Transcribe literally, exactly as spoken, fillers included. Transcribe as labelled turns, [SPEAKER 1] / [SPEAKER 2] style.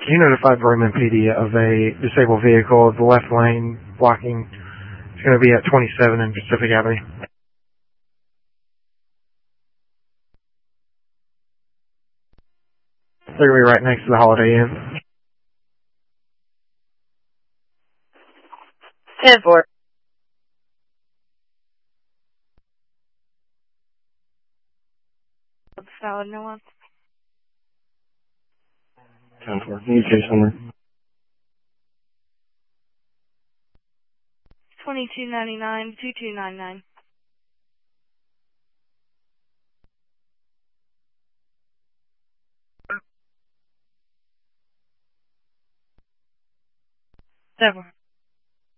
[SPEAKER 1] Can you notify Bremen P D of a disabled vehicle? The left lane blocking is going to be at twenty-seven in Pacific Avenue. They're going to be right next to the Holiday Inn.
[SPEAKER 2] ten four. Solid nuance.
[SPEAKER 1] ten four. Can you chase number?
[SPEAKER 2] twenty-two ninety-nine, twenty-two ninety-nine. Seven.